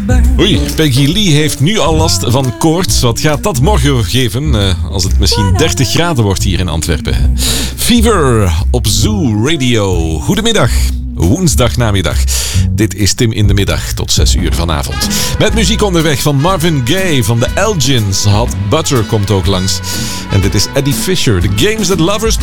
Oei, Peggy Lee heeft nu al last van koorts. Wat gaat dat morgen geven als het misschien 30 graden wordt hier in Antwerpen? Fever op Zoo Radio. Goedemiddag. Woensdagnamiddag. Dit is Tim in de middag tot 6 uur vanavond. Met muziek onderweg van Marvin Gaye van de Elgins. Hot Butter komt ook langs. En dit is Eddie Fisher. The Games That Lovers Play.